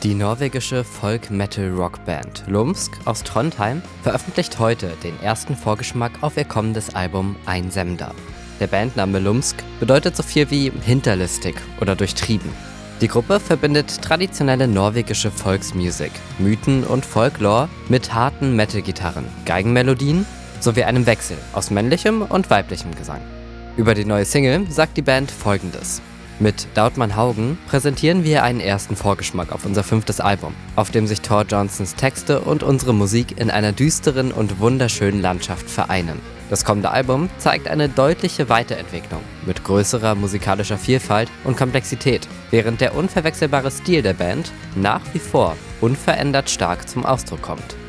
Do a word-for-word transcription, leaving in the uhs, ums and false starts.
Die norwegische Folk-Metal-Rock-Band Lumsk aus Trondheim veröffentlicht heute den ersten Vorgeschmack auf ihr kommendes Album Einsemda. Der Bandname Lumsk bedeutet so viel wie hinterlistig oder durchtrieben. Die Gruppe verbindet traditionelle norwegische Volksmusik, Mythen und Folklore mit harten Metal-Gitarren, Geigenmelodien sowie einem Wechsel aus männlichem und weiblichem Gesang. Über die neue Single sagt die Band Folgendes: Mit Dautmann Haugen präsentieren wir einen ersten Vorgeschmack auf unser fünftes Album, auf dem sich Thor Johnsons Texte und unsere Musik in einer düsteren und wunderschönen Landschaft vereinen. Das kommende Album zeigt eine deutliche Weiterentwicklung mit größerer musikalischer Vielfalt und Komplexität, während der unverwechselbare Stil der Band nach wie vor unverändert stark zum Ausdruck kommt.